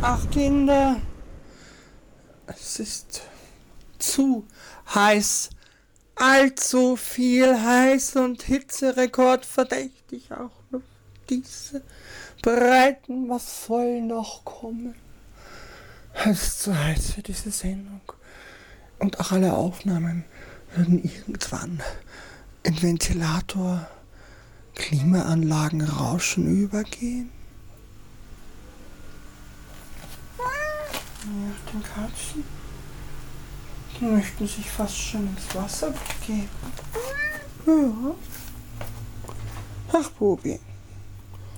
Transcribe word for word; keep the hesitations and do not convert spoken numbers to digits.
Ach, Kinder, es ist zu heiß, allzu viel heiß und Hitzerekord verdächtig auch noch diese Breiten. Was soll noch kommen? Es ist zu heiß für diese Sendung. Und auch alle Aufnahmen würden irgendwann in Ventilator, Klimaanlagen, Rauschen übergehen. Ja, den Katzen, die möchten sich fast schon ins Wasser begeben. Ja. Ach, Bubi.